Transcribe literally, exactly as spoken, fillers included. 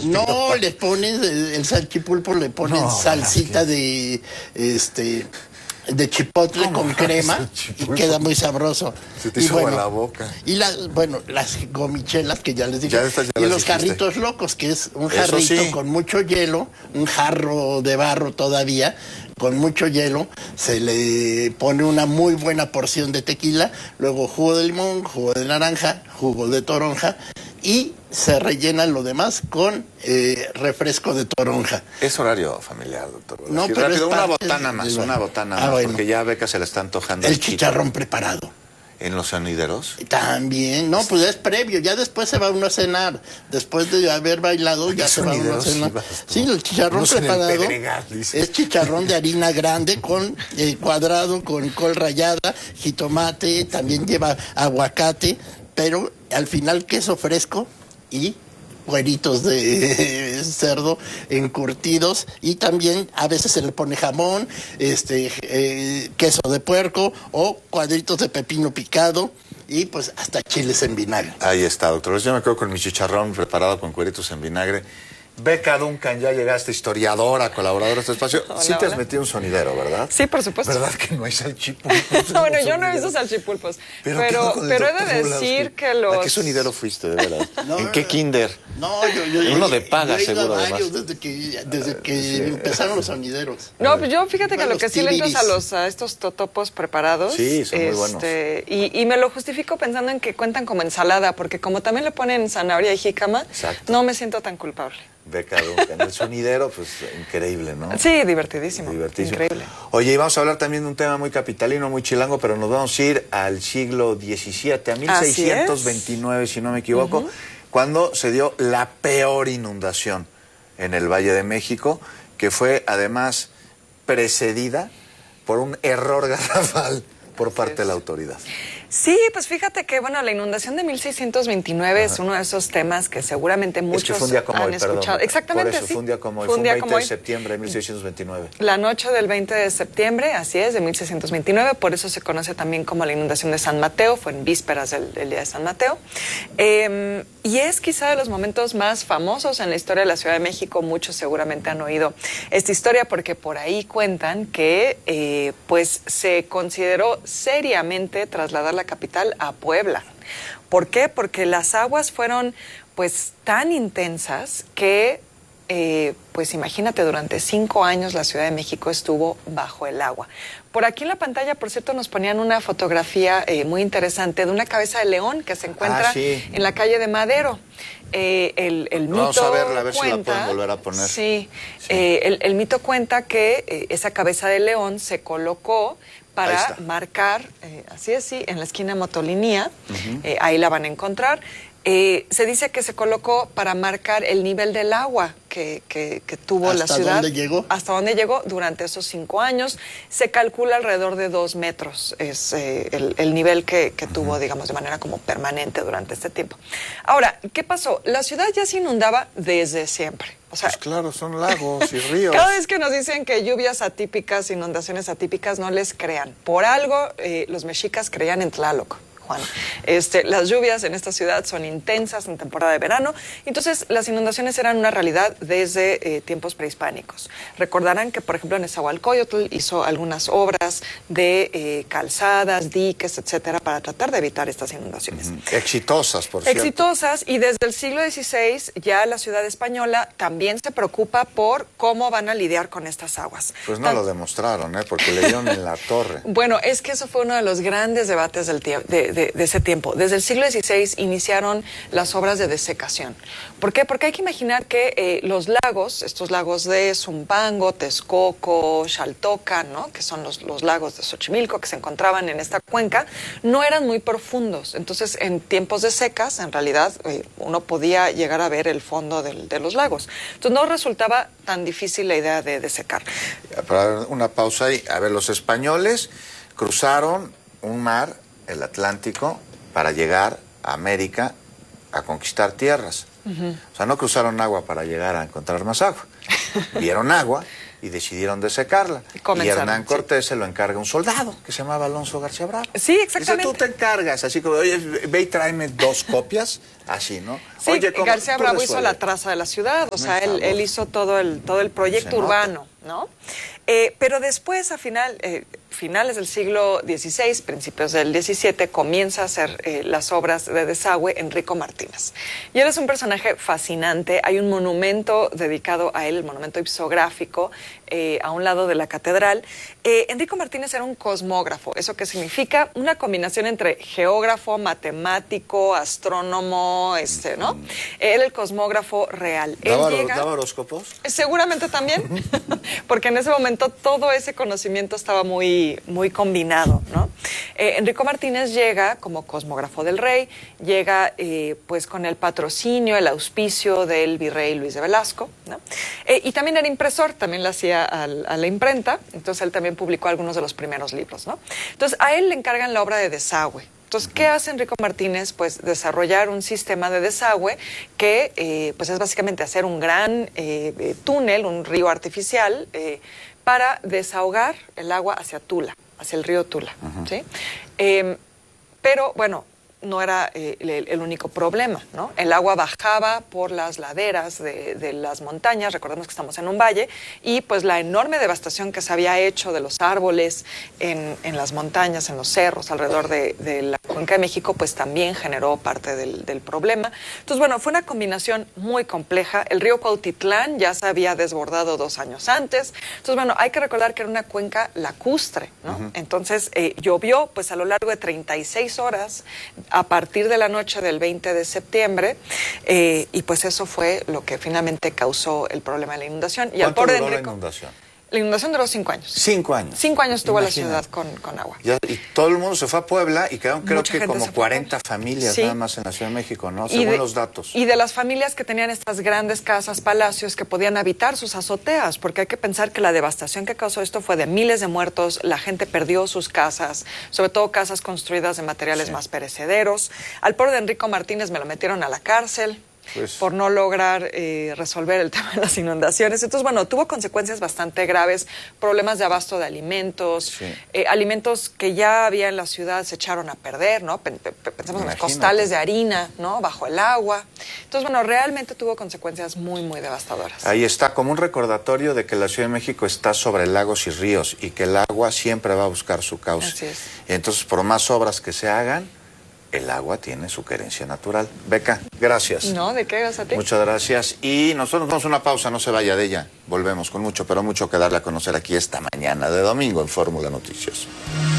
No, le pones el, el salchipulpo, le pones no, salsita de este de chipotle no, con crema y queda muy sabroso. Se te y hizo bueno, la boca. Y las, bueno, las gomichelas que ya les dije. Ya estas, ya y los dijiste. jarritos locos, que es un jarrito sí. con mucho hielo, un jarro de barro todavía, con mucho hielo, se le pone una muy buena porción de tequila, luego jugo de limón, jugo de naranja, jugo de toronja, y se rellena lo demás con eh, refresco de toronja. Es horario familiar, doctor. No, sí, pero rápido, es una parte botana más, de... una botana ah, más, bueno. porque ya a Beca se le está antojando el, el chicharrón chito. preparado. ¿En los sonideros? También, no, pues es previo, ya después se va uno a cenar, después de haber bailado ya se va uno a cenar. Sí, el chicharrón preparado Pedregal, es chicharrón de harina grande con eh, cuadrado, con col rallada, jitomate, también lleva aguacate, pero al final queso fresco y cueritos de cerdo encurtidos, y también a veces se le pone jamón, este eh, queso de puerco o cuadritos de pepino picado y pues hasta chiles en vinagre. Ahí está, doctor. Yo me quedo con mi chicharrón preparado con cueritos en vinagre. Beca Duncan, ya llegaste, historiadora, colaboradora de este espacio. Hola, sí te has hola. metido un sonidero, ¿verdad? Sí, por supuesto. ¿Verdad que no hay salchipulpos? Bueno, yo no he visto salchipulpos, pero, pero, pero he de decir que los... ¿A qué sonidero fuiste, de verdad? No, ¿En qué kinder? No, yo... yo Uno yo, de paga, yo seguro, a varios además. desde que, desde que Sí. empezaron los sonideros. No, pues yo fíjate que a lo los que sí le entro es a, tibiris. los, a estos totopos preparados. Sí, son muy buenos. este, y, y me lo justifico pensando en que cuentan como ensalada, porque como también le ponen zanahoria y jícama, Exacto. no me siento tan culpable. Beca Duncan, el sonidero, pues increíble, ¿no? Sí, divertidísimo. Divertísimo. Increíble. Oye, y vamos a hablar también de un tema muy capitalino, muy chilango, pero nos vamos a ir al siglo diecisiete, a mil seiscientos veintinueve, si no me equivoco, uh-huh. cuando se dio la peor inundación en el Valle de México, que fue además precedida por un error garrafal por Así parte es. de la autoridad. Sí, pues fíjate que, bueno, la inundación de mil seiscientos veintinueve Ajá. es uno de esos temas que seguramente muchos es que fue un día como han hoy, escuchado. Perdón, Exactamente, por eso, sí. fue un día como hoy, fue fue un día veinte como de hoy. septiembre de mil seiscientos veintinueve. La noche del veinte de septiembre, así es, de mil seiscientos veintinueve, por eso se conoce también como la inundación de San Mateo, fue en vísperas del, del día de San Mateo. Eh, y es quizá de los momentos más famosos en la historia de la Ciudad de México. Muchos seguramente han oído esta historia porque por ahí cuentan que eh, pues se consideró seriamente trasladar la capital a Puebla. ¿Por qué? Porque las aguas fueron pues tan intensas que eh, pues imagínate, durante cinco años la Ciudad de México estuvo bajo el agua. Por aquí en la pantalla, por cierto, nos ponían una fotografía eh, muy interesante de una cabeza de león que se encuentra ah, sí. en la calle de Madero. Eh, el, el mito Vamos a verla, a ver cuenta, si la pueden volver a poner. Sí, sí. Eh, el, el mito cuenta que eh, esa cabeza de león se colocó para marcar, eh, así es, sí, en la esquina Motolinía, uh-huh. eh, ahí la van a encontrar. Eh, se dice que se colocó para marcar el nivel del agua que, que, que tuvo la ciudad. ¿Hasta dónde llegó? Hasta dónde llegó durante esos cinco años. Se calcula alrededor de dos metros, es eh, el, el nivel que, que tuvo, digamos, de manera como permanente durante este tiempo. Ahora, ¿qué pasó? La ciudad ya se inundaba desde siempre. O sea, pues claro, son lagos y ríos. Cada vez que nos dicen que lluvias atípicas, inundaciones atípicas, no les crean. Por algo, eh, los mexicas creían en Tlaloc. Este, las lluvias en esta ciudad son intensas en temporada de verano, entonces las inundaciones eran una realidad desde eh, tiempos prehispánicos. Recordarán que, por ejemplo, Nezahualcóyotl hizo algunas obras de eh, calzadas, diques, etcétera, para tratar de evitar estas inundaciones. Mm, exitosas, por cierto. Exitosas, y desde el siglo dieciséis ya la ciudad española también se preocupa por cómo van a lidiar con estas aguas. Pues no Tan... lo demostraron, ¿eh? Porque le dieron en la torre. Bueno, es que eso fue uno de los grandes debates del tiempo. De, de, de ese tiempo. Desde el siglo dieciséis iniciaron las obras de desecación. ¿Por qué? Porque hay que imaginar que eh, los lagos, estos lagos de Zumpango, Texcoco, Xaltoca, ¿no? Que son los, los lagos de Xochimilco que se encontraban en esta cuenca, no eran muy profundos. Entonces, en tiempos de secas, en realidad, eh, uno podía llegar a ver el fondo del, de los lagos. Entonces, no resultaba tan difícil la idea de desecar. Para una pausa ahí, a ver, los españoles cruzaron un mar, el Atlántico, para llegar a América a conquistar tierras. Uh-huh. O sea, no cruzaron agua para llegar a encontrar más agua. Vieron agua y decidieron desecarla. Y Hernán Cortés sí. se lo encarga un soldado que se llamaba Alonso García Bravo. Sí, exactamente. Dice, tú te encargas, así como, oye, ve y tráeme dos copias, así, ¿no? Sí, oye, ¿cómo? García Bravo hizo la traza de la ciudad, o sea, él, él hizo todo el, todo el proyecto urbano, ¿no? Eh, pero después, a final, eh, finales del siglo dieciséis, principios del diecisiete, comienza a hacer eh, las obras de desagüe Enrico Martínez. Y él es un personaje fascinante. Hay un monumento dedicado a él, el monumento ipsográfico, eh, a un lado de la catedral. Eh, Enrico Martínez era un cosmógrafo. ¿Eso qué significa? Una combinación entre geógrafo, matemático, astrónomo, este, ¿no? Mm. Él el cosmógrafo real. ¿Daba, él llega, ¿Daba horóscopos? Seguramente también, porque en ese momento todo ese conocimiento estaba muy, muy combinado, ¿no? Eh, Enrico Martínez llega como cosmógrafo del rey, llega eh, pues con el patrocinio, el auspicio del virrey Luis de Velasco, ¿no? Eh, y también era impresor, también le hacía al, a la imprenta, entonces él también publicó algunos de los primeros libros, ¿no? Entonces a él le encargan la obra de desagüe. Entonces, ¿qué hace Enrico Martínez? Pues desarrollar un sistema de desagüe que eh, pues es básicamente hacer un gran eh, túnel, un río artificial, eh, para desahogar el agua hacia Tula, hacia el río Tula, uh-huh. ¿sí? Eh, pero, bueno, no era eh, el, el único problema, ¿no? El agua bajaba por las laderas de, de las montañas, recordemos que estamos en un valle, y pues la enorme devastación que se había hecho de los árboles en, en las montañas, en los cerros, alrededor de, de la Cuenca de México, pues también generó parte del, del problema. Entonces, bueno, fue una combinación muy compleja. El río Cuautitlán ya se había desbordado dos años antes. Entonces, bueno, hay que recordar que era una cuenca lacustre, ¿no? Uh-huh. Entonces, eh, llovió pues a lo largo de treinta y seis horas a partir de la noche del veinte de septiembre, eh, y pues eso fue lo que finalmente causó el problema de la inundación. Y al pobre duró Enrico, la inundación? La inundación duró cinco años. Cinco años. Cinco años tuvo la ciudad con, con agua. Ya, y todo el mundo se fue a Puebla y quedaron creo Mucha que como cuarenta familias sí. nada más en la Ciudad de México, ¿no? Según de, los datos. Y de las familias que tenían estas grandes casas, palacios, que podían habitar sus azoteas, porque hay que pensar que la devastación que causó esto fue de miles de muertos, la gente perdió sus casas, sobre todo casas construidas de materiales sí. más perecederos. Al pobre de Enrico Martínez me lo metieron a la cárcel. Pues, por no lograr eh, resolver el tema de las inundaciones. Entonces, bueno, tuvo consecuencias bastante graves, problemas de abasto de alimentos, sí. eh, alimentos que ya había en la ciudad se echaron a perder, ¿no? Pensemos Imagínate. en los costales de harina, ¿no? Bajo el agua. Entonces, bueno, realmente tuvo consecuencias muy, muy devastadoras. Ahí está, como un recordatorio de que la Ciudad de México está sobre lagos y ríos y que el agua siempre va a buscar su cauce. Así es. Entonces, por más obras que se hagan, el agua tiene su querencia natural. Beca, gracias. No, ¿de qué? Gracias a ti. Muchas gracias. Y nosotros nos damos una pausa, no se vaya de ella. Volvemos con mucho, pero mucho que darle a conocer aquí esta mañana de domingo en Fórmula Noticias.